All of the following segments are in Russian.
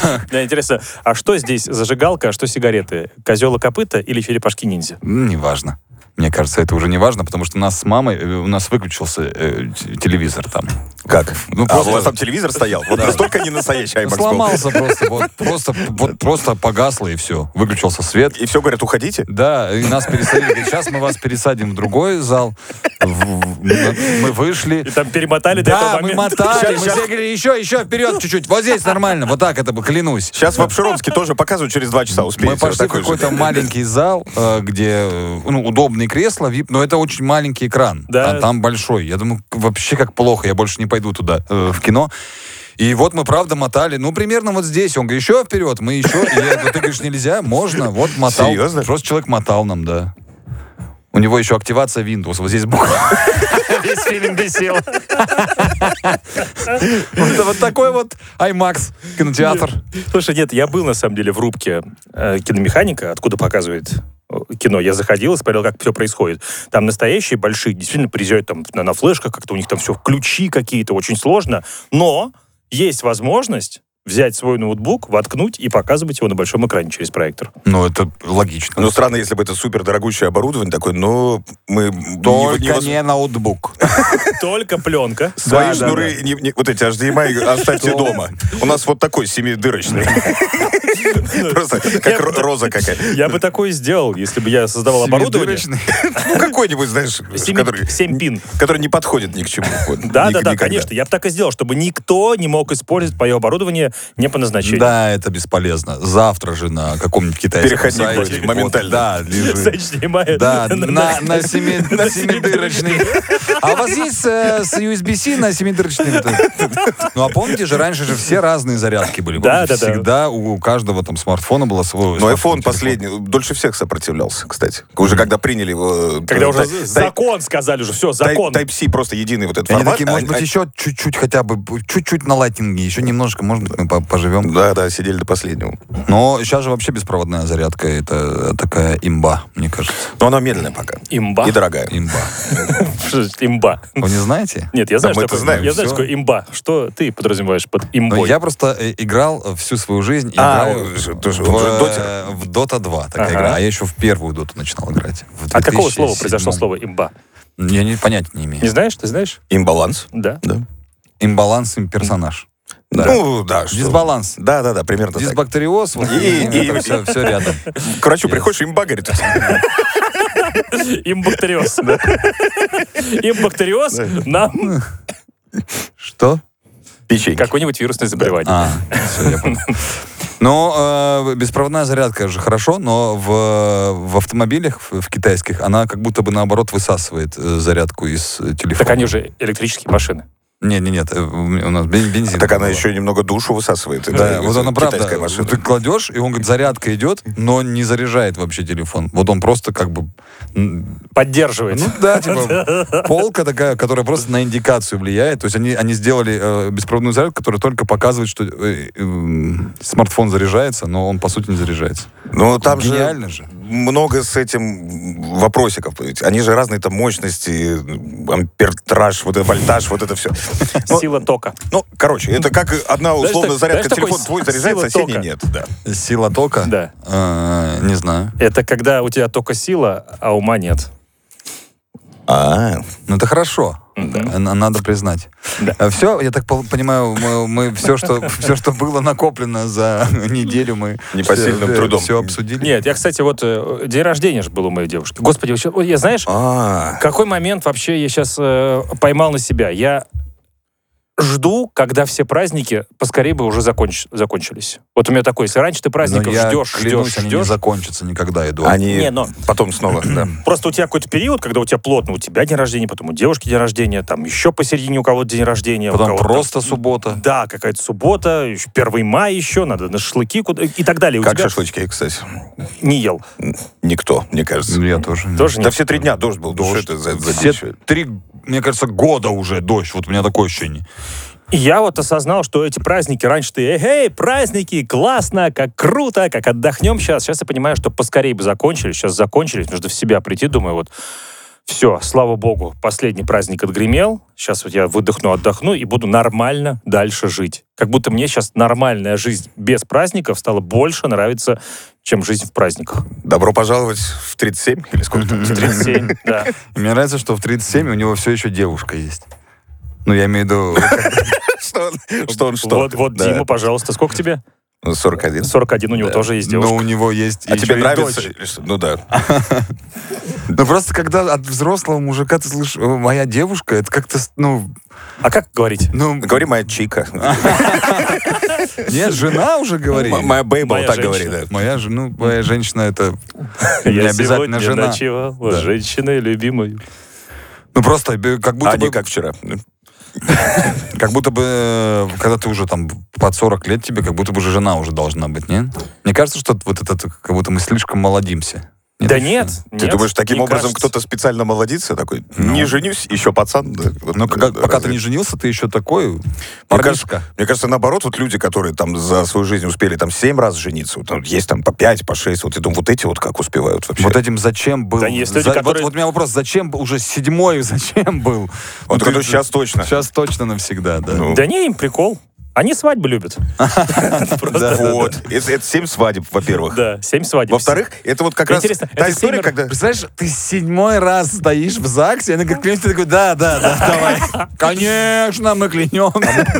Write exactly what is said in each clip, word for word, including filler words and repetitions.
Да, интересно, а что здесь зажигалка, а что сигареты? Козел и копыта или черепашки-ниндзя? Неважно. Мне кажется, это уже не важно, потому что у нас с мамой, у нас выключился э, телевизор там. Как? Ну, а просто... у вас там телевизор стоял? Вот настолько не настоящий IMAX был. Сломался просто, вот, просто, вот, просто погасло и все. Выключился свет. И все говорят, уходите? Да, и нас пересадили. Говорят, сейчас мы вас пересадим в другой зал. В- Мы вышли. И там перемотали до этого Да, мы момента. мотали. Мы все говорили, еще, еще вперед чуть-чуть. Вот здесь нормально. Вот так это бы, клянусь. Сейчас в Обширонске тоже показывают, через два часа успеете. Мы пошли в какой-то маленький зал, э, где э, ну, удобные кресла, вип, но это очень маленький экран. Да. А там большой. Я думаю, вообще как плохо, я больше не пойду туда, э, в кино. И вот мы, правда, мотали, ну, примерно вот здесь. Он говорит, еще вперед, мы еще. И я говорю, ты говоришь, нельзя? Можно. Вот мотал. Серьезно? Просто человек мотал нам, да. У него еще активация Windows. Вот здесь буква. Весь фильм висел. Вот такой вот IMAX кинотеатр. Слушай, нет, я был на самом деле в рубке э, киномеханика, откуда показывает э, кино. Я заходил и смотрел, как все происходит. Там настоящие большие, действительно приезжают там на, на флешках, как-то у них там все, ключи какие-то, очень сложно. Но есть возможность взять свой ноутбук, воткнуть и показывать его на большом экране через проектор. Ну, это логично. Ну, странно, если бы это супер дорогущее оборудование такое, но мы... Только не, не, не ноутбук. Только пленка. Свои Да, шнуры, не- не- вот эти эйч ди эм ай оставьте дома. У нас вот такой семидырочный. Просто как ро- роза какая-то. Я бы такое сделал, если бы я создавал оборудование. Семидырочный. Ну, какой-нибудь, знаешь, Семи- который... Семь пин. Который не подходит ни к чему. Вот, Да, ни- да, да, никогда. конечно. Я бы так и сделал, чтобы никто не мог использовать мое оборудование не по назначению. Да, это бесполезно. Завтра же на каком-нибудь китайском Переходник сайте. будет вот, моментально. Да, С лежит. эйч ди эм ай. Да, на, на, семи- семидырочный. А у вас есть э, с ю эс би-C на семидырочный? вот этот? Ну, а помните же, раньше же все разные зарядки были. Да, Помните, да, да. Всегда у каждого там смартфона было свой Но смартфон, iPhone телефон. последний дольше всех сопротивлялся, кстати. Уже когда приняли его... Когда э, уже тай- закон сказали, уже все, закон. тай- Type-C просто единый вот этот Они формат. такие, может а- быть, а- еще чуть-чуть хотя бы, чуть-чуть на лайтинге, еще немножко, может быть, мы по- поживем. Да, да, сидели до последнего. Но сейчас же вообще беспроводная зарядка, это такая имба, мне кажется. Но она медленная пока. Имба? И дорогая. Имба. Что значит имба? Вы не знаете? Нет, я знаю, мы что это такое, знаем, я знаю, всё. что такое имба. Что ты подразумеваешь под Ну, имбой? я просто э, играл э, всю свою жизнь, А, играю он же- тоже- в, он же э, дотер. в Дота два такая Ага. игра, а я еще в первую Доту начинал играть. в От какого слова две тысячи произошло седьмом. слово имба? Я не, понятия не имею. Не знаешь? Ты знаешь? Имбаланс. Да. Да. Имбаланс, им персонаж. Да. Ну, да. что- Дисбаланс. Да, да, да, примерно так. Дисбактериоз, вот, И- и, и- все, все рядом. К врачу приходишь, имба, говорит. Имбактериоз. да. Имбактериоз нам Что? Печеньки. какое-нибудь вирусное заболевание. А, все, я понял. Но э, беспроводная зарядка же хорошо, но в, в автомобилях, в, в китайских, она как будто бы наоборот высасывает э, зарядку из э, телефона. Так они же электрические машины. Нет, нет, нет, э, у меня- у нас бен- бензин. Так она была. еще немного душу высасывает. Да, Это вот она правда. китайская машина. Ты кладешь, и он говорит, зарядка идет, но не заряжает вообще телефон. Вот он просто как бы... м, Поддерживает. Ну да, типа полка такая, которая просто на индикацию влияет. То есть они, они сделали э, беспроводную зарядку, которая только показывает, что э, э, смартфон заряжается, но он по сути не заряжается. Ну, там же Гениально же. много с этим вопросиков. Ведь они же разные там мощности, ампертраж, вот это, вольтаж, вот это все. Сила тока. Ну, короче, это как одна Знаешь, условно так- зарядка знаешь, такой телефона твой с- заряжается, сила соседний тока. нет. Да. Сила тока? Да. Э, не знаю. Это когда у тебя только сила, а ума нет. А, Ну это хорошо. Мгм. Э, Надо признать. Да. Все, я так пол- понимаю, мы, мы все, что, все, что было накоплено за неделю, мы Непосильным трудом. все обсудили. Нет, я, кстати, вот э, день рождения же был у моей девушки. Господи, вообще, вот я, знаешь, а, какой момент вообще я сейчас э, поймал на себя? Я жду, когда все праздники поскорее бы уже законч- закончились. Вот у меня такое, если раньше ты Но праздников я ждешь, клянусь, ждешь, они не ждешь, закончатся никогда, иду. они Не, но- потом снова, да. просто у тебя какой-то период, когда у тебя плотно, у тебя день рождения, потом у девушки день рождения, там еще посередине у кого-то день рождения. у Потом кого-то- просто суббота. Да, какая-то суббота, еще первый мая еще, надо на шашлыки куда и так далее. У Как тебя шашлычки, кстати? не ел. Никто, мне кажется. Я тоже. не- Тоже Да нет. все три дня дождь был. Дождь. Что это за, за Все дичь? три, мне кажется, года уже дождь. Вот у меня такое ощущение. И я вот осознал, что эти праздники, раньше ты, эй, праздники, классно, как круто, как отдохнем сейчас. Сейчас я понимаю, что поскорее бы закончились, сейчас закончились, нужно в себя прийти, думаю, вот, Все, слава богу, последний праздник отгремел. Сейчас вот я выдохну, отдохну и буду нормально дальше жить. Как будто мне сейчас нормальная жизнь без праздников стала больше нравиться, чем жизнь в праздниках. Добро пожаловать в тридцать семь или сколько там? тридцать семь, да. Мне нравится, что в тридцать семь у него все еще девушка есть. Ну, я имею в виду... Что он что? он, что? Вот, вот, Да. Дима, пожалуйста, сколько тебе? сорок один. сорок один, у него Да. тоже есть Но девушка. у него есть А еще тебе и нравится? дочь. или что? Ну да. Ну, просто когда от взрослого мужика ты слышишь, «О, моя девушка», это как-то, ну... А как говорить? ну Говори, моя чика. Нет, жена уже говорит. М- Моя бейба Моя вот так женщина. говорит, да. Моя жена, ну, моя женщина, это не Я обязательно сегодня жена. ночевал с Да. женщиной любимой. Ну, просто э, как будто А не бы... как вчера. Как будто бы, э, когда ты уже там под сорок лет, тебе как будто бы уже жена уже должна быть, нет? Мне кажется, что вот это, как будто мы слишком молодимся. Да нет, Ты нет, думаешь, таким не образом кажется. кто-то специально молодится? Такой, Ну. не женюсь, еще пацан. Да, вот, Ну, как- да, пока разве- ты не женился, ты еще такой Мне парнишка. кажется, мне кажется, наоборот, вот люди, которые там за свою жизнь успели там семь раз жениться, вот, там, есть там по пять, по шесть, вот я думаю, вот эти вот как успевают вообще. Вот этим зачем был? Да есть люди, За- которые- вот, вот у меня вопрос, зачем был- уже седьмой, зачем был? Вот Ну, который ты- сейчас точно. Сейчас точно навсегда, да. Ну, Да не, им прикол. Они свадьбы любят. Просто, вот. Это, это семь свадеб, во-первых. да, семь свадеб. Во-вторых, это вот как раз Интересно, та это история, семеро- когда... Представляешь, ты седьмой раз стоишь в ЗАГСе, и она как клянется, ты такой, да, да, да, давай. Конечно, мы клянем.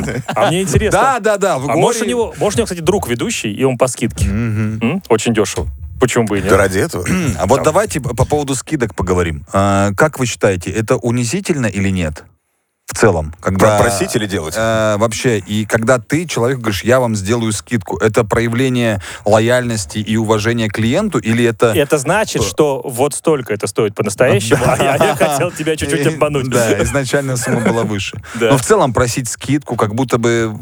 А мне интересно. Да, да, да. в А горе- может у него, может у него, кстати, друг ведущий, и он по скидке. М? Очень дешево. Почему бы и Да нет? ради этого. А вот давайте по поводу скидок поговорим. А, как вы считаете, это унизительно или нет? В целом, когда... Про- просить или делать? э, вообще, и когда ты человеку говоришь, я вам сделаю скидку, это проявление лояльности и уважения к клиенту, или это... Это значит, что вот столько это стоит по-настоящему, а я, я хотел тебя чуть-чуть обмануть. Да, изначально сумма была выше. Да. Но в целом просить скидку как будто бы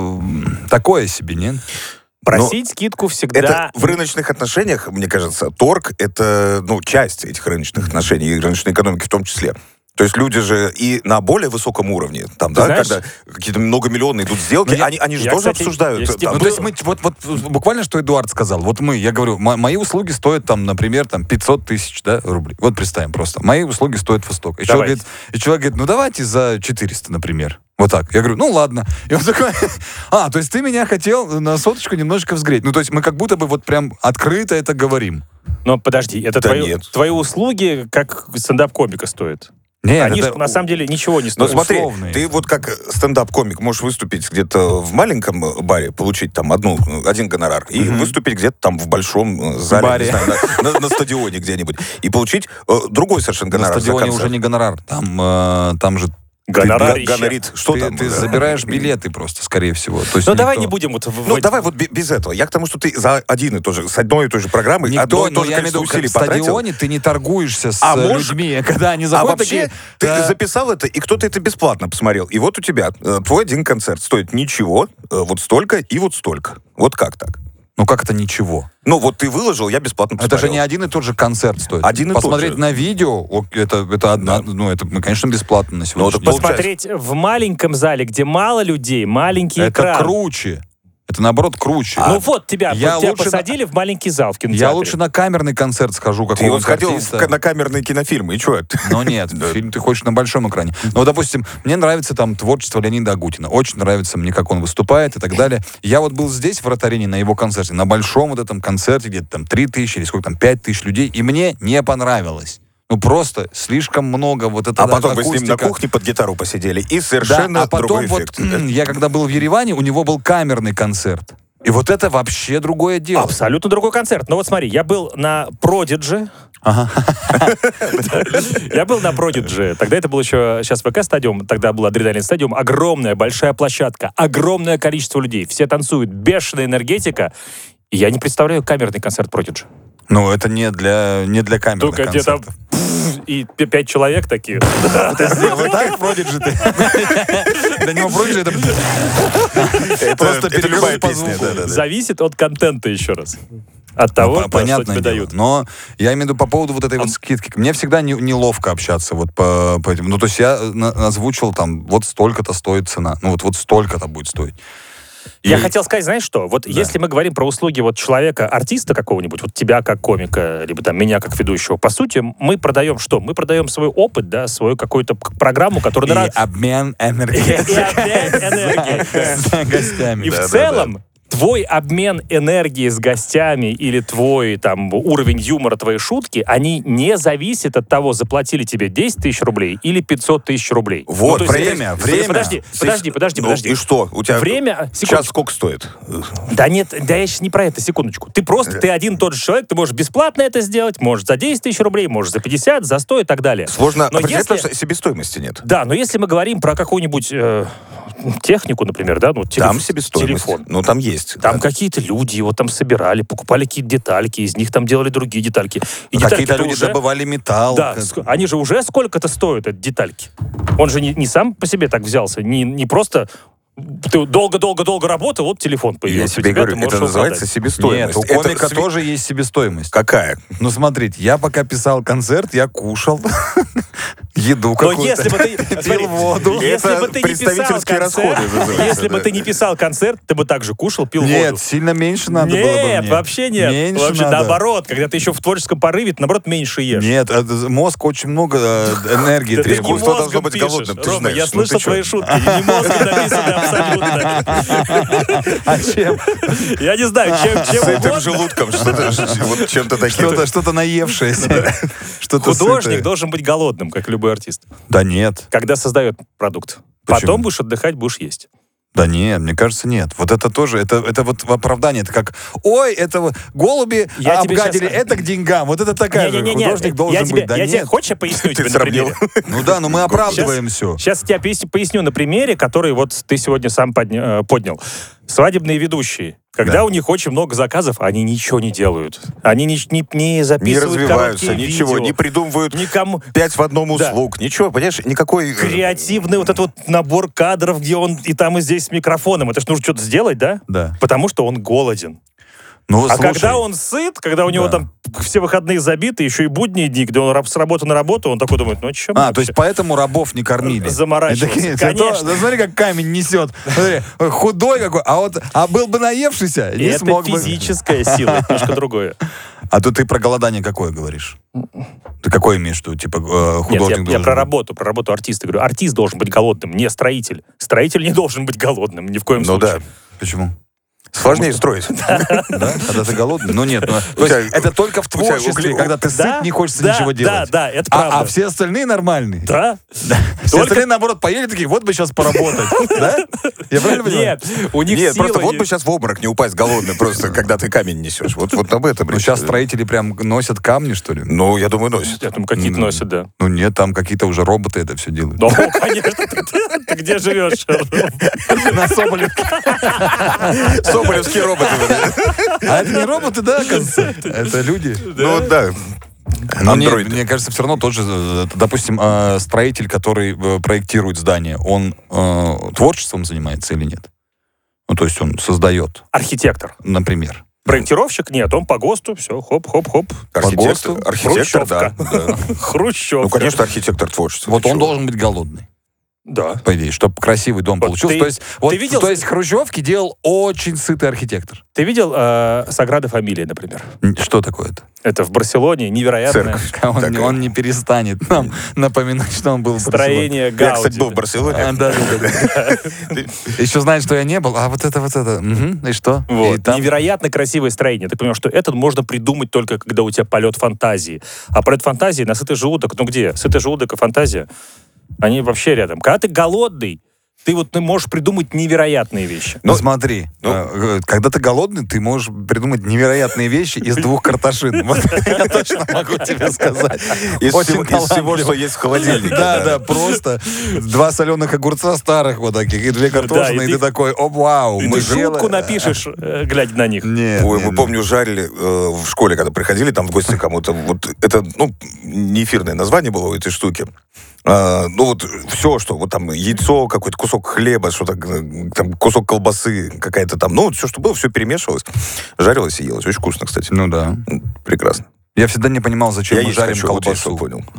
э, такое себе, нет? Просить скидку всегда... Это в рыночных отношениях, мне кажется, торг — это, ну, часть этих рыночных отношений и рыночной экономики в том числе. То есть люди же и на более высоком уровне, там, Ты да, знаешь- когда какие-то многомиллионные идут сделки, Ну, я- они, они же я, тоже кстати, обсуждают. есть там, Ну, то есть мы, вот, вот буквально, что Эдуард сказал. Вот мы, я говорю, мо- мои услуги стоят, там, например, там, пятьсот тысяч, да, рублей. Вот представим просто. Мои услуги стоят вот столько. И человек, Давайте. говорит, и человек говорит, ну, давайте за четыреста, например. Вот так. Я говорю, ну, ладно. И он такой, а, то есть ты меня хотел на соточку немножечко взгреть. Ну, то есть мы как будто бы вот прям открыто это говорим. Но подожди, это Да твои, нет. твои услуги как стендап-комика стоят. Нет, Они это ж на самом деле ничего не Но стоят. смотри, условные. ты вот как стендап-комик можешь выступить где-то в маленьком баре, получить там одну, один гонорар, и выступить где-то там в большом э, зале, Баре. не знаю, на, на- на стадионе где-нибудь, и получить э, другой совершенно на гонорар за стадионе концерт. уже не гонорар. Там, э, там же Гонорарище. Га- Гонорит. Что ты, там? ты да? забираешь билеты просто, скорее всего. То есть Ну давай никто- не будем вот... в- Ну, в- давай вот бе- без этого. Я к тому, что ты за один и тот же, с одной и той же программой, одно Никто, и то но же я имею в количество виду, усилий в потратил. стадионе ты не торгуешься с А э, можешь- людьми, когда они А заходят вообще, такие, ты «Да, записал это, и кто-то это бесплатно посмотрел. И вот у тебя э, твой один концерт стоит ничего, э, вот столько и вот столько. Вот как так? ну как это ничего? Ну, вот ты выложил, я бесплатно посмотрел. Это же не один и тот же концерт стоит. Один и тот Посмотреть же. на видео, о, это, это одна, ну это, ну, конечно, бесплатно на сегодняшний это день. Посмотреть в маленьком зале, где мало людей, маленький Это экран. круче. Это наоборот круче. Ну вот тебя, я вот тебя лучше на- посадили в маленький зал в кинотеатре. Я лучше на камерный концерт схожу, Ты какого-нибудь вот сходил в артиста. ка- на камерные кинофильмы, и что? Но нет, фильм ты хочешь на большом экране. Ну, допустим, мне нравится там творчество Леонида Агутина. Очень нравится мне, как он выступает и так далее. Я вот был здесь, в Ротарине, на его концерте, на большом вот этом концерте, где-то там три тысячи или сколько там, пять тысяч людей, и мне не понравилось. Ну, просто слишком много вот этого. А потом вы с ним на кухне под гитару посидели, и Да, совершенно а потом другой вот эффект. м, я когда был в Ереване, у него был камерный концерт. И вот это вообще другое дело. Абсолютно другой концерт. Но вот смотри, я был на Продидже. Я был на Продидже. Тогда это был еще, сейчас ВК стадиум, тогда был Адреналин стадиум. Огромная, большая площадка, огромное количество людей. Все танцуют, бешеная энергетика. И я не представляю камерный концерт Продидже. Ну, это не для, не для камерных Только где-то концертов. и п- пять человек такие. Вот так Продиджи ты. Для него Продиджи это Это- просто это любая перегруз по песня, звуку. да-да-да. Зависит от контента еще раз. От того, Ну, что понятное тебе дело. дают. Но я имею в виду по поводу вот этой вот скидки. Мне всегда не- неловко общаться вот по, по этим. Ну, то есть я на- озвучил там, вот столько-то стоит цена. Ну, вот, вот столько-то будет стоить. Я И- хотел сказать, знаешь что? Вот если мы говорим про услуги вот человека, артиста какого-нибудь, вот тебя как комика, либо там меня как ведущего, по сути, мы продаем что? Мы продаем свой опыт, да, свою какую-то к- программу, которая... И нрав- обмен И энергией обмен энергией, да. с гостями. И Да, в да, целом твой обмен энергии с гостями или твой там уровень юмора твоей шутки, они не зависят от того, заплатили тебе десять тысяч рублей или пятьсот тысяч рублей. Вот, Ну, то есть время, это- время. Подожди, подожди, подожди, Ну, подожди. и что? У тебя Время, сейчас секундочку. сколько стоит? Да нет, да я сейчас не про это, секундочку. Ты просто, ты один тот же человек, ты можешь бесплатно это сделать, можешь за десять тысяч рублей, можешь за пятьдесят, за сто и так далее. Сложно Но определять, если- потому что себестоимости нет. Да, но если мы говорим про какую-нибудь э, технику, например, да, ну, телеф- Там себестоимость. телефон. Ну, там есть. Там да. какие-то люди его там собирали, покупали какие-то детальки, из них там делали другие детальки. И Какие-то детальки-то люди уже- добывали металл. Да, Как- ск- они же уже сколько-то стоят, эти детальки. Он же не, не сам по себе так взялся, не, не просто ты долго-долго-долго работал, вот телефон Я появился. тебе у тебя, говорю, ты можешь это его называется продать. себестоимость. Нет, у Это комика сви- тоже есть себестоимость. Какая? Ну, смотрите, я пока писал концерт, я кушал еду Но какую-то. если бы ты, смотри, пил воду. если Это бы ты не писал представительские концерт, расходы называются, если бы да. ты не писал концерт, ты бы также кушал, пил Нет, воду. сильно меньше надо было бы Нет, мне. вообще нет. Меньше Вообще надо. наоборот, когда ты еще в творческом порыве, ты, наоборот, меньше ешь. Нет, это мозг очень много э, энергии Да ты не требует. Искусство должно мозгом быть пишешь. голодным, ты Рома, знаешь. я Ну слышал ты чё? твои шутки. Не мозгом написаны абсолютно. А чем? Я не знаю, чем, чем С этим угодно. желудком, что-то, вот чем-то таким. Что-то, что-то наевшееся. Что-то Художник сытое. должен быть голодным, как любой артист. Да нет. Когда создает продукт. Почему? Потом будешь отдыхать, будешь есть. Да нет, мне кажется, нет. Вот это тоже, это, это вот оправдание. Это как, ой, это вот голуби Я тебе обгадили, щас- это к деньгам. Вот это такая же. Не-не-не, Художник должен я тебе, быть. Да я тебе, нет. хочешь, я поясню Ты тебе на сравнил. примере? Ну да, но мы оправдываем все. Сейчас я пояс- поясню на примере, который вот ты сегодня сам подня- э, поднял. Свадебные ведущие. Когда Да. у них очень много заказов, они ничего не делают. Они не, не, не Не записывают развиваются, короткие ничего, видео. не придумывают Никому... пять в одном Да. услуг. Ничего, понимаешь, никакой... э, Креативный вот этот вот набор кадров, где он и там, и здесь с микрофоном. Это ж нужно что-то сделать, да? Да. Потому что он голоден. Ну, А слушай, когда он сыт, когда у него Да. там все выходные забиты, еще и будние дни, где он раб- с работы на работу, он такой думает, ну а чем А, то есть поэтому рабов не кормили. Заморачивался. И такие, Конечно. зато- да смотри, как камень несет. Смотри, худой какой, а вот, а был бы наевшийся, не это смог бы. физическая сила, это немножко другое. А то ты про голодание какое говоришь? Ты какое имеешь в виду? Типа, э, Нет, художник я, я должен про быть? работу, про работу артиста говорю. Артист должен быть голодным, не строитель. Строитель не должен быть голодным, ни в коем Ну случае. да, Почему? сложнее строить. Да? Когда ты голодный? Ну нет, ну, то У тебя- есть это только в у тебя творчестве, угле- когда ты сыт, Да, не хочется да, ничего да, делать. да, это А- правда. А все остальные нормальные? Да? Все Только- остальные, наоборот, поели такие, вот бы сейчас поработать. Да? Я правильно понимаю? Нет, у них Нет, сила просто вот не- бы сейчас в обморок не упасть голодный, просто когда ты камень несешь. Вот, вот об этом Ну речь. сейчас строители прям носят камни, что ли? Ну, я думаю, носят. Я думаю, какие-то М. носят, да. Ну нет, там какие-то уже роботы это все делают. Ну, конечно, ты, ты- ты где живешь? На Соболевке. Соболевские роботы. А это не роботы, да, оказывается? Это люди. Ну вот да. Но мне, Андроиды. мне кажется, все равно тот же, э, допустим, э, строитель, который э, проектирует здание, он э, творчеством занимается или нет? Ну, то есть он создает, Архитектор. например. Проектировщик нет, он по ГОСТу, все, хоп-хоп-хоп. Архитектор, ГОСТу? архитектор, да. Хрущевка. да. Хрущевка. Ну, конечно, архитектор творчества. Вот Ты он чего? должен быть голодный, Да. по идее, чтобы красивый дом Вот получился. ты- то есть, вот, ты видел- то есть Хрущевки делал очень сытый архитектор. Ты видел э, Саграда Фамилия, например? Н- Что такое-то? Это в Барселоне невероятное Церковь. Он, Такая. не- он не перестанет нам напоминать, что он был в строение Гауди. Я, кстати, был в Барселоне. А, да, да, да. Еще знает, что я не был, а вот это, вот это. Мгм, и что? Вот. И там- Невероятно красивое строение. Ты понимаешь, что это можно придумать только, когда у тебя полет фантазии. А полет фантазии на сытый желудок, ну где? Сытый желудок и фантазия, они вообще рядом. Когда ты голодный, ты вот ты можешь придумать невероятные вещи. Ну, смотри, ну. э, когда ты голодный, ты можешь придумать невероятные вещи из двух картошин. Вот я точно могу тебе сказать. Из Очень всего, из всего, талантливо. что есть в холодильнике. Да, да, просто два соленых огурца старых вот таких, и две картошины, и и ты- ты такой, о, вау, Ты мы шутку делаем- напишешь, э, глядя на них. Нет, Ой, нет, мы, нет. помню, жарили э, в школе, когда приходили там в гости кому-то. Вот это, ну, не эфирное название было у этой штуки. А, ну вот все, что вот там яйцо, какой-то кусок хлеба, что-то, э, там кусок колбасы, какая-то там, ну вот все, что было, все перемешивалось, жарилось и елось. Очень вкусно, кстати. Ну да. Прекрасно. Я всегда не понимал, зачем Я мы есть жарим хочу, вот я колбасу. что понял.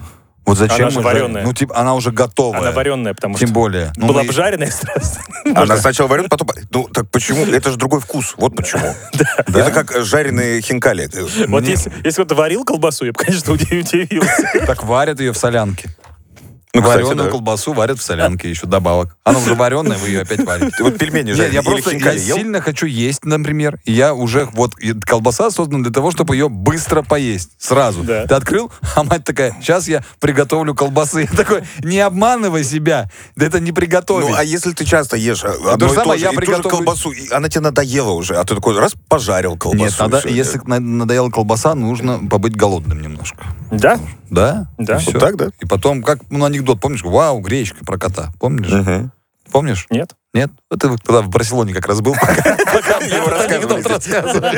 Вот зачем Она же мы жарим? вареная. Ну, типа, она уже готовая. Она вареная, потому Тем что более. Ну, была мы- бы жареная сразу. Она сначала вареная, потом... Ну, так почему? Это же другой вкус. Вот почему. Да? Это как жареные хинкали. Вот Мне- если если кто-то варил колбасу, я бы, конечно, удивился. Так варят ее в солянке. Ну, кстати, Вареную да. колбасу варят в солянке, еще добавок. Она уже вареная, вы ее опять варите. Ты вот пельмени Нет, жареные я или просто я хинкали ел? сильно хочу есть, например. И я уже вот и колбаса создана для того, чтобы ее быстро поесть сразу. Да. Ты открыл, а мать такая: сейчас я приготовлю колбасы. Я такой: не обманывай себя, да это не приготовить. Ну, а если ты часто ешь одно то же и то самое, же, я и ту же приготовлю- колбасу, и она тебе надоела уже, а ты такой раз пожарил колбасу. Нет, и надо, всё. если на- надоела колбаса, нужно побыть голодным немножко. Да? Да? Да. И всё. Вот так, да? И потом, как, ну, анекдот, помнишь? Вау, гречка про кота. Помнишь? Мгм. Помнишь? Нет? Нет? Вот ты тогда в Барселоне как раз был, пока пока мне Его этот анекдот рассказывали.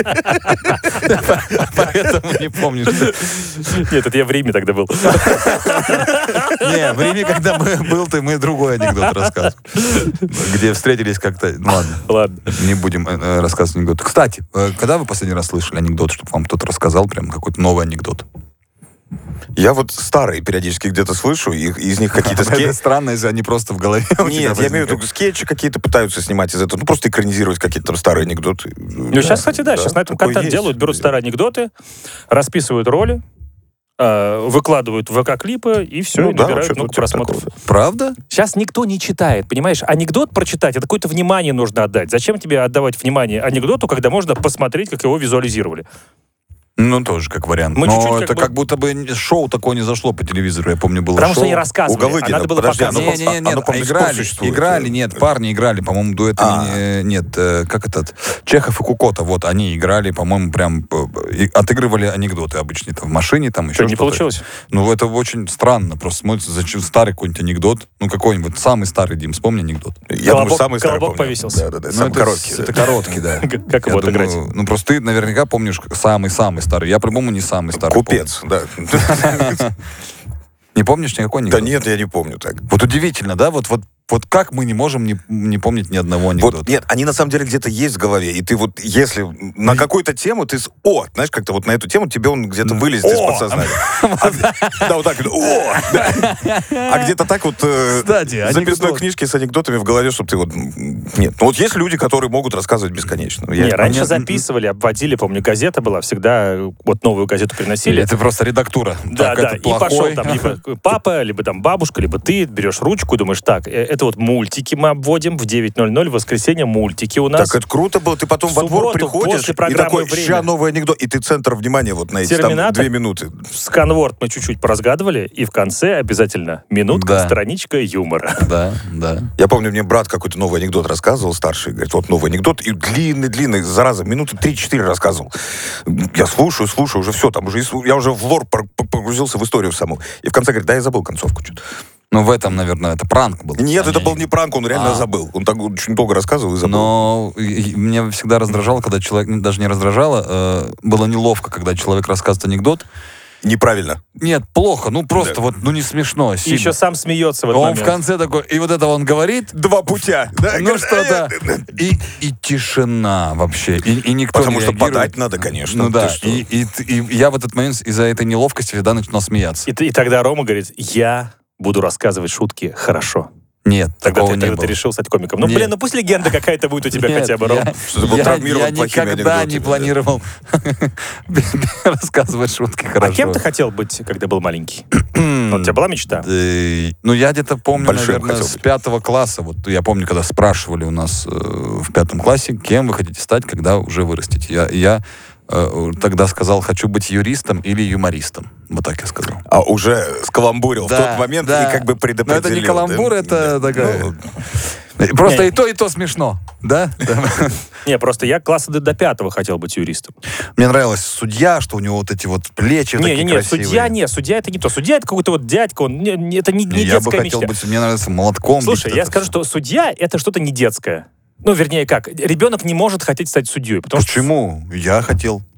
Поэтому не помнишь. Нет, это я в Риме тогда был. Не, в Риме, когда мы был, ты мы другой анекдот рассказывали. Где встретились как-то... Ну ладно, Ладно. не будем э, э, рассказывать анекдоты. Кстати, э, когда вы последний раз слышали анекдот, чтобы вам кто-то рассказал прям какой-то новый анекдот? Я вот старые периодически где-то слышу, и из них какие-то Это скетчи. странно, если они просто в голове у тебя Нет, я имею в возникают. виду, скетчи какие-то пытаются снимать из этого. Ну, просто экранизировать какие-то там старые анекдоты. Ну, сейчас, кстати, да, сейчас на этом такое контент есть. делают, берут старые анекдоты, расписывают роли, э, выкладывают в ВК-клипы, и все, Ну и да, набирают вообще-то много типа просмотров. такого. Правда? Сейчас никто не читает, понимаешь? Анекдот прочитать, это какое-то внимание нужно отдать. Зачем тебе отдавать внимание анекдоту, когда можно посмотреть, как его визуализировали? Ну, тоже как вариант. Мы Но чуть-чуть как это бы- как будто бы шоу такое не зашло по телевизору. Я помню, было Потому шоу. что они рассказывали, у Галыгина, а надо было подожди, показывать. оно- Не, не, не, оно, нет, по-моему, а до сих пор играли, существует. играли, нет, парни играли, по-моему, дуэтами, А. э, нет, э, как этот, Чехов и Кукота, вот, они играли, по-моему, прям, э, и отыгрывали анекдоты обычно, это в машине, там, еще Что, не что-то. получилось? Ну, это очень странно, просто смотрится, зачем старый какой-нибудь анекдот, ну, какой-нибудь, самый старый, Дим, вспомни анекдот. Я думаю, Колобок- самый старый колобок помню. повесился. Да, да, да, Ну, самый это, короткий. с- это да. короткий, да. Как Я его думаю, отыграть? ну, просто ты наверняка помнишь самый-самый старый. Я, по-моему, не самый старый. Купец, да. помню. Не помнишь никакой Да анекдот? нет, я не помню так. Вот удивительно, да? Вот, вот, вот как мы не можем не, не помнить ни одного анекдота? Вот, нет, они на самом деле где-то есть в голове, и ты вот, если на какую-то тему ты с «о», знаешь, как-то вот на эту тему тебе он где-то вылезет из О! подсознания. А где- Да, вот так, «о», да. А где-то так вот э, Кстати, в записной анекдот. книжке с анекдотами в голове, чтобы ты вот... м, Нет, ну вот есть люди, которые могут рассказывать бесконечно. Я- Не, раньше Они- записывали, обводили, помню, газета была, всегда э, вот новую газету приносили. Это просто редактура. Да, Так, да, этот и пошел плохой. там либо папа, либо там бабушка, либо ты, берешь ручку и думаешь, так, э, это вот мультики мы обводим в девять ноль ноль, в воскресенье мультики у нас. Так это круто было. Ты потом В во двор субботу приходишь после и программы такой, «Время». ща новый анекдот, и ты центр внимания вот на эти там Терминатор. две минуты. Сканворд мы чуть-чуть поразгадывали, и в конце обязательно минутка, Да. страничка юмора. Да, да. Я помню, мне брат какой-то новый анекдот рассказывал, старший, говорит, вот новый анекдот, и длинный-длинный, зараза, минуты три-четыре рассказывал. Я слушаю, слушаю, уже все, там уже, и слу- я уже в лор пор- пор- погрузился в историю в саму. И в конце говорит, да, я забыл концовку что-то. Ну, в этом, наверное, это пранк был. Нет, А это не был не пранк, он реально А. забыл. Он так очень долго рассказывал и забыл. Но и- и меня всегда раздражало, когда человек, ну, даже не раздражало, э, было неловко, когда человек рассказывает анекдот. Неправильно. Нет, плохо, ну просто Да. вот, ну не смешно, И сильно. еще сам смеется в этот Он момент. в конце такой, и вот это он говорит, Два путя. Да, ну говорит, что-то, «Э, и, и тишина вообще, и, и никто Потому не что реагирует. подать надо, конечно. Ну да, Ты что? и, и, т- и я в этот момент из-за этой неловкости всегда начинал смеяться. И, т- и тогда Рома говорит, я буду рассказывать шутки хорошо. Нет, Тогда, такого ты, не тогда было. ты решил стать комиком. Ну, Нет. блин, ну пусть легенда какая-то будет у тебя Нет, хотя бы, я- Ром. Что ты был я, травмирован я плохими никогда анекдотами, не да. планировал рассказывать шутки хорошо. А кем ты хотел быть, когда был маленький? Вот у тебя была мечта? Э, Ну, я где-то помню, Большим наверное, хотел с быть. пятого класса. Вот я помню, когда спрашивали у нас э, в пятом классе, кем вы хотите стать, когда уже вырастете. Я, я э, тогда сказал, хочу быть юристом или юмористом. Вот так я сказал. А уже скаламбурил в Да, тот момент да. и как бы Но предопределил. это не каламбур, да? это Да. такая... Ну, Просто Не. и то, и то смешно. Да? Не, просто я класса до, до пятого хотел быть юристом. Мне нравилась судья, что у него вот эти вот плечи Не, такие не, не, красивые. судья не, судья это не то. Судья это какой-то вот дядька, он, не, не- это не, не Я бы детская хотел мечта. быть... Мне нравится молотком. Слушай, бить я это скажу, всё. что судья это что-то не детское. Ну, вернее, как, ребенок не может хотеть стать судьей, потому что Почему? Я хотел.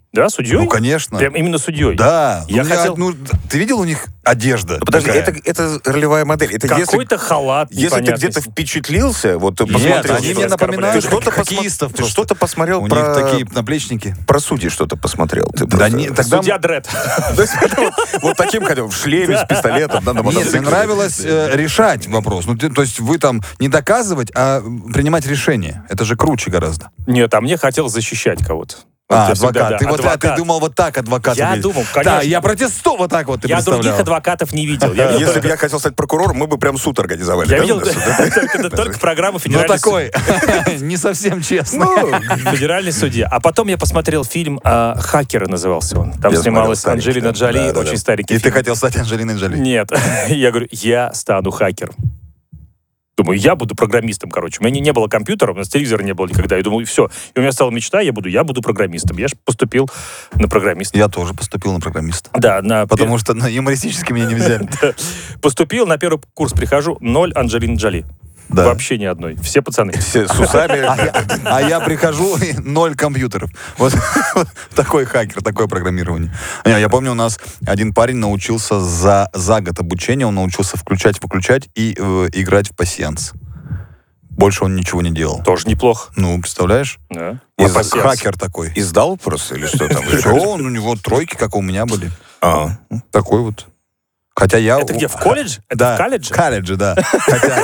Да, судьей? Ну, конечно. Прям именно судьей? Да. Я ну, хотел... ну, ты видел у них одежда? Ну, подожди, такая? это, это ролевая модель. Это Какой-то если, халат если ты непонятный. где-то впечатлился, вот Нет, посмотрел... они что мне оскорбляют. напоминают Ты что-то хоккеистов посмо- ты просто. что-то посмотрел У про... них такие наплечники. Про судей что-то посмотрел. Ты Да просто- нет, тогда... Судья Дред. То есть это вот- Вот таким хотел, в шлеме, с пистолетом, да, на Нет, мне мотоцикле. нравилось э, решать вопрос. Ну, ты- то есть вы там не доказывать, а принимать решение. Это же круче гораздо. Нет, а мне хотелось защищать кого-то. Вот А, я всегда, адвокат. да, Ты, вот, а, адвокат. ты думал вот так адвокат Я выглядит. думал, Да, конечно. я протестую вот так вот, ты Я представлял. других адвокатов не видел. Я видел Если только- бы я хотел стать прокурором, мы бы прям суд организовали. я да, видел у нас, да? только только программу Ну, «Федеральный такой, не совсем честно. суд- «Федеральный судья». А потом я посмотрел фильм а, «Хакеры» назывался он. Там Я снималась смотрел, старенький, Анджелина да. Джоли, Да, да, очень да. старенький И ты фильм. хотел стать Анджелиной Джоли. Нет. Я говорю, я стану хакером. Думаю, я буду программистом, короче. У меня не, не было компьютера, у нас телевизора не было никогда. Я думал, все. И у меня стала мечта, я буду, я буду программистом. Я же поступил на программиста. Я тоже поступил на программиста. Да, на Потому что на юмористически меня не взяли. Да. Поступил, на первый курс прихожу, ноль Анджелины Джоли. Да. Вообще ни одной. Все пацаны. Все с усами. А я, а я прихожу, и ноль компьютеров. Вот, вот такой хакер, такое программирование. Не, я помню, у нас один парень научился за, за год обучения, он научился включать-выключать и э, играть в пасьянс. Больше он ничего не делал. Тоже неплохо. Ну, представляешь? Да. Из- А пассианс? Хакер такой. И сдал просто или что там? Все, он, у него тройки, как у меня были. А, Такой вот. Хотя я... Это где, в колледже? Это Да, в колледже? в колледже, да. Хотя...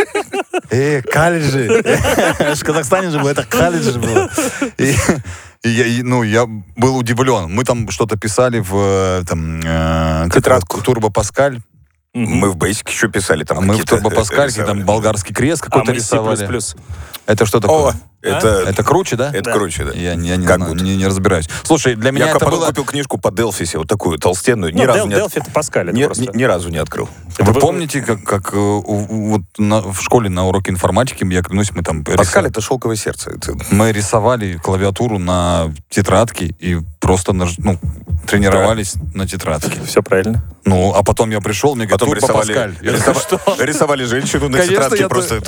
Э, колледжи. В Казахстане же было, это колледж было. И, и я, и, ну, я был удивлен. Мы там что-то писали в э, там, э, как Тетрадку. это, Турбо Паскаль. мы в Basic еще писали там А мы в какие-то, Турбо э, Паскаль, рисовали. там болгарский крест А какой-то мы рисовали. C++. Это что О, такое? это... Это круче, да? Это Да. круче, да. Я, я не, Как знаю, будто. не, не разбираюсь. Слушай, для меня Я это потом было... купил книжку по Делфисе, вот такую толстенную, ни Ну, разу Дел- не от- Делфи — это Паскаль. это ни, просто. ни- ни разу не открыл. Это Вы вы- помните, как, как э, у- у- вот на- в школе на уроке информатики, я клянусь, мы там Паскаль рисовали, — это шелковое сердце. Это... мы рисовали клавиатуру на тетрадке и просто наж- ну, тренировались на тетрадке. Все правильно. Ну, а потом я пришел, мне говорят, Потом Турбо рисовали, Паскаль. Я рисова- такой, рисовали женщину на Конечно, тетрадке я просто.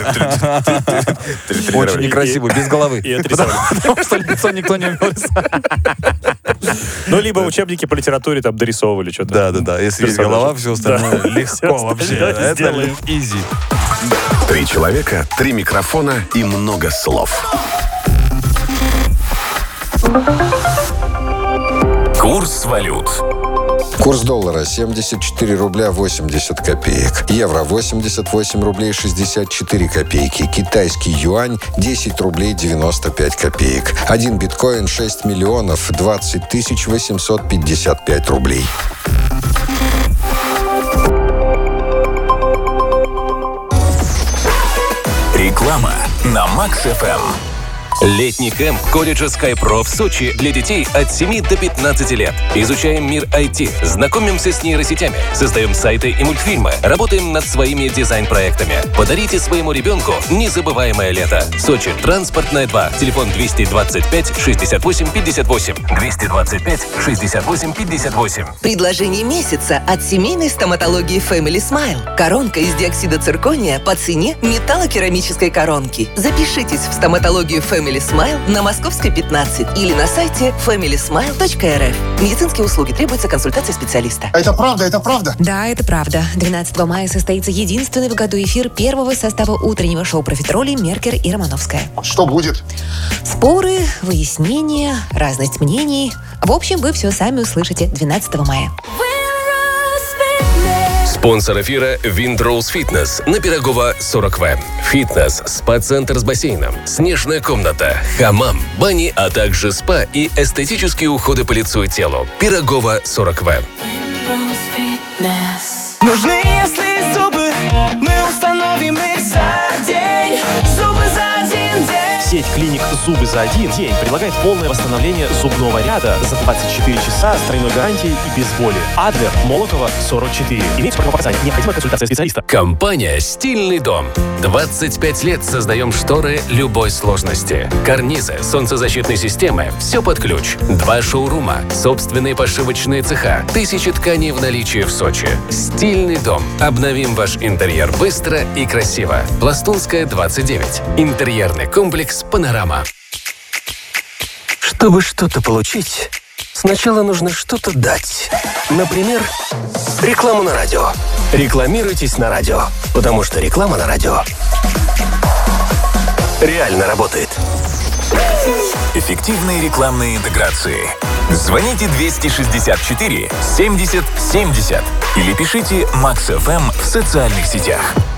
Очень тренировали. некрасиво, без головы. И это рисовали. Потому что лицо никто не умел рисовать. Ну, либо учебники по литературе там дорисовывали что-то. Да, да, да. Если есть Персонажи. голова, все остальное Да. Всё легко вообще. остальное Это сделаем. изи. Три человека, три микрофона и много слов. Курс валют. Курс доллара семьдесят четыре рубля восемьдесят копеек. Евро восемьдесят восемь рублей шестьдесят четыре копейки. Китайский юань десять рублей девяносто пять копеек. Один биткоин шесть миллионов двадцать тысяч восемьсот пятьдесят пять рублей. Реклама на Макс эф эм. Летний кэмп колледжа SkyPro в Сочи для детей от семи до пятнадцати лет. Изучаем мир ай ти, знакомимся с нейросетями, создаем сайты и мультфильмы, работаем над своими дизайн-проектами. Подарите своему ребенку незабываемое лето. Сочи, Транспортная два. Телефон двести двадцать пять шестьдесят восемь пятьдесят восемь. двести двадцать пять шестьдесят восемь пятьдесят восемь. Предложение месяца от семейной стоматологии Family Smile. Коронка из диоксида циркония по цене металлокерамической коронки. Запишитесь в стоматологию Family Smile на Московской пятнадцать или на сайте фэмили смайл точка эр эф. Медицинские услуги. Требуется консультация специалиста. Это правда, это правда. Да, это правда. двенадцатого мая состоится единственный в году эфир первого состава утреннего шоу «Профитроли» Меркер и Романовская. Что будет? Споры, выяснения, разность мнений. В общем, вы все сами услышите двенадцатого мая. Спонсор эфира Windrose Fitness на Пирогова сорок вэ. Фитнес, спа-центр с бассейном, снежная комната, хамам, бани, а также спа и эстетические уходы по лицу и телу. Пирогова сорок вэ. Нужны, если зубы, мы установим их за день. Зубы за один день. Сеть клиник «Зубы за один день» предлагает полное восстановление зубного ряда за двадцать четыре часа с тройной гарантией и без боли. Адлер, Молотова, сорок четыре. Имеется противопоказания. Необходима консультация специалиста. Компания «Стильный дом». двадцать пять лет создаем шторы любой сложности. Карнизы, солнцезащитные системы, все под ключ. Два шоурума, собственные пошивочные цеха, тысячи тканей в наличии в Сочи. «Стильный дом». Обновим ваш интерьер быстро и красиво. Пластунская, двадцать девять. Интерьерный комплекс «Панорама». Чтобы что-то получить, Сначала нужно что-то дать. Например, рекламу на радио. Рекламируйтесь на радио, потому что реклама на радио реально работает. Эффективные рекламные интеграции. Звоните двести шестьдесят четыре семьдесят семьдесят или пишите Max эф эм в социальных сетях.